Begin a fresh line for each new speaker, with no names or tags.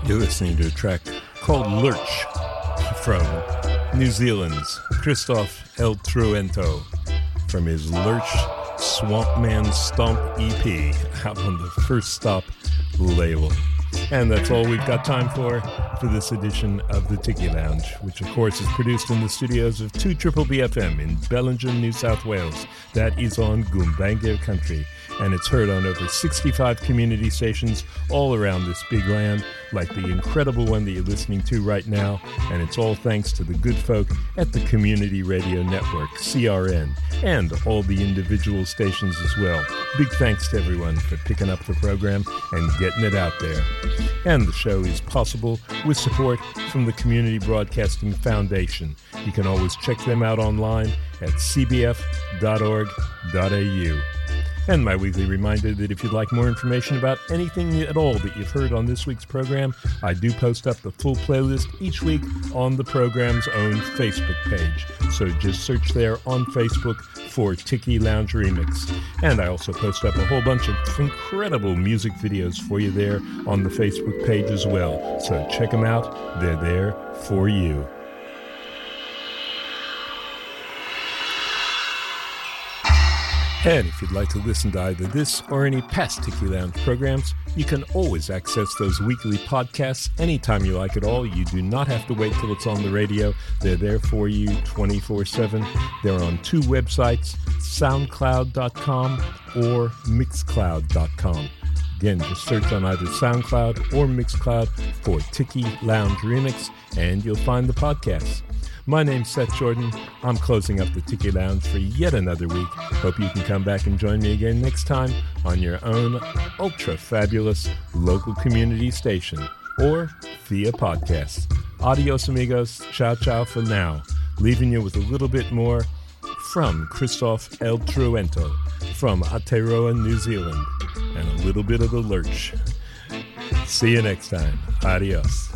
You're listening to a track called Lurch from New Zealand's Christoph El Truento from his Lurch Swampman Stomp EP out on the First Stop label. And that's all we've got time for this edition of the Tiki Lounge, which of course is produced in the studios of 2BBFM in Bellingen, New South Wales. That is on Gumbaynggirr country, and it's heard on over 65 community stations all around this big land, like the incredible one that you're listening to right now, and it's all thanks to the good folk at the Community Radio Network, CRN, and all the individual stations as well. Big thanks to everyone for picking up the program and getting it out there. And the show is possible with support from the Community Broadcasting Foundation. You can always check them out online at cbf.org.au. And my weekly reminder that if you'd like more information about anything at all that you've heard on this week's program, I do post up the full playlist each week on the program's own Facebook page. So just search there on Facebook for Tiki Lounge Remix. And I also post up a whole bunch of incredible music videos for you there on the Facebook page as well. So check them out. They're there for you. And if you'd like to listen to either this or any past Tiki Lounge programs, you can always access those weekly podcasts anytime you like at all. You do not have to wait till it's on the radio. They're there for you 24/7. They're on two websites, soundcloud.com or mixcloud.com. Again, just search on either SoundCloud or Mixcloud for Tiki Lounge Remix, and you'll find the podcasts. My name's Seth Jordan. I'm closing up the Tiki Lounge for yet another week. Hope you can come back and join me again next time on your own ultra-fabulous local community station or via podcast. Adios, amigos. Ciao, ciao for now. Leaving you with a little bit more from Christoph El Truento from Aotearoa, New Zealand, and a little bit of the Lurch. See you next time. Adios.